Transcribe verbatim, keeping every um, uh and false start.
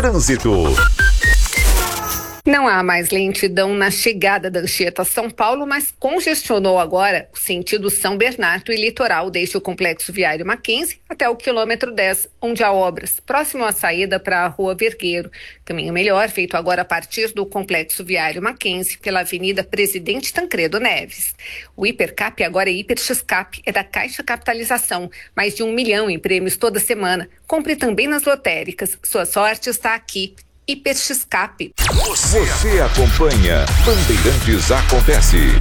Trânsito. Não há mais lentidão na chegada da Anchieta a São Paulo, mas congestionou agora o sentido São Bernardo e litoral, desde o Complexo Viário Mackenzie até o quilômetro dez, onde há obras, próximo à saída para a Rua Vergueiro. Caminho melhor feito agora a partir do Complexo Viário Mackenzie pela Avenida Presidente Tancredo Neves. O Hipercap agora é Hiper X-Cap, é da Caixa Capitalização, mais de um milhão em prêmios toda semana. Compre também nas lotéricas, sua sorte está aqui. Hiper X-Cap. Você acompanha Bandeirantes Acontece.